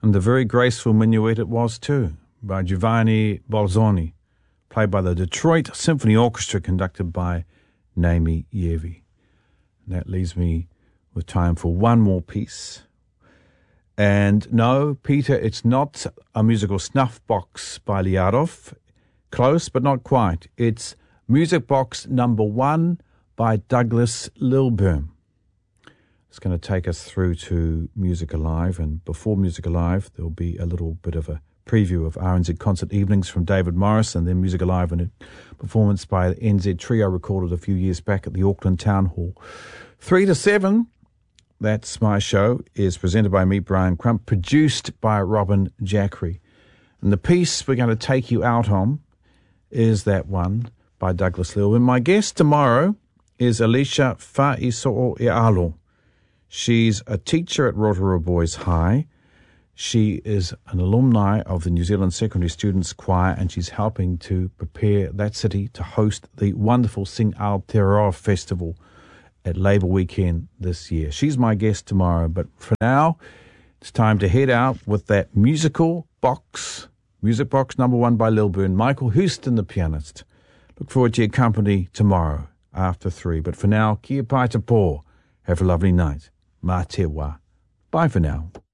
And the very graceful minuet it was too, by Giovanni Bolzoni, played by the Detroit Symphony Orchestra, conducted by Naomi Yevi. And that leaves me with time for one more piece. And no, Peter, it's not a musical snuff box by Liadov. Close, but not quite. It's Music Box number 1 by Douglas Lilburn. It's going to take us through to Music Alive, and before Music Alive, there'll be a little bit of a preview of RNZ Concert Evenings from David Morris, and then Music Alive and a performance by the NZ Trio recorded a few years back at the Auckland Town Hall. 3 to 7, that's my show, is presented by me, Brian Crump, produced by Robin Jackery. And the piece we're going to take you out on is that one by Douglas Lilburn. My guest tomorrow is Alicia Faiso'o'ealo. She's a teacher at Rotorua Boys High. She is an alumni of the New Zealand Secondary Students Choir, and she's helping to prepare that city to host the wonderful Sing Aotearoa Festival at Labour Weekend this year. She's my guest tomorrow, but for now, it's time to head out with that musical box, Music Box number 1 by Lilburn, Michael Houston, the pianist. Look forward to your company tomorrow after 3. But for now, kia pai te pō. Have a lovely night. Mā te wā. Bye for now.